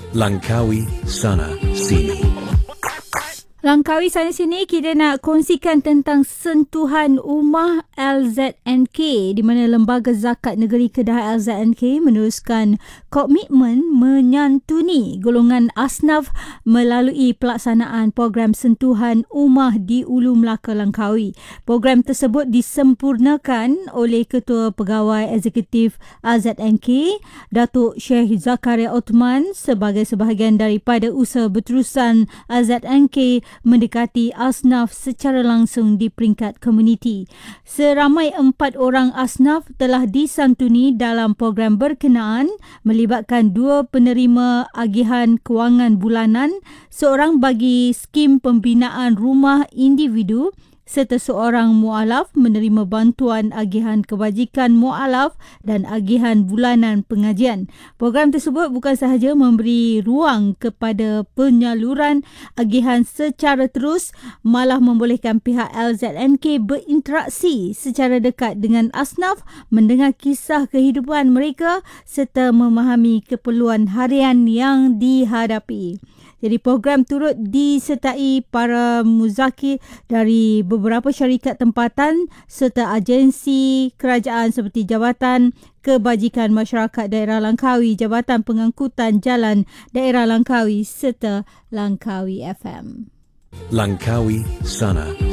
Langkawi Sana Sini. Langkawi sana sini kita nak kongsikan tentang sentuhan Umah LZNK, di mana Lembaga Zakat Negeri Kedah LZNK meneruskan komitmen menyantuni golongan asnaf melalui pelaksanaan program sentuhan Umah di Ulu Melaka Langkawi. Program tersebut disempurnakan oleh Ketua Pegawai Eksekutif LZNK, Datuk Syekh Zakaria Othman, sebagai sebahagian daripada usaha berterusan LZNK mendekati asnaf secara langsung di peringkat komuniti. Seramai 4 orang asnaf telah disantuni dalam program berkenaan, melibatkan 2 penerima agihan kewangan bulanan, seorang bagi skim pembinaan rumah individu serta seorang mualaf menerima bantuan agihan kebajikan mualaf dan agihan bulanan pengajian. Program tersebut bukan sahaja memberi ruang kepada penyaluran agihan secara terus, malah membolehkan pihak LZNK berinteraksi secara dekat dengan asnaf, mendengar kisah kehidupan mereka serta memahami keperluan harian yang dihadapi. Jadi program turut disertai para muzakir dari beberapa syarikat tempatan serta agensi kerajaan seperti Jabatan Kebajikan Masyarakat Daerah Langkawi, Jabatan Pengangkutan Jalan Daerah Langkawi serta Langkawi FM. Langkawi Sana